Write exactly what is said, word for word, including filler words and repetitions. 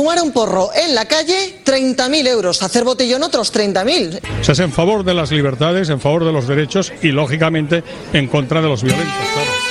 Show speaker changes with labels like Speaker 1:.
Speaker 1: Fumar un porro en la calle, treinta mil euros. Hacer botellón, otros treinta mil.
Speaker 2: Se es en favor de las libertades, en favor de los derechos y, lógicamente, en contra de los violentos, claro.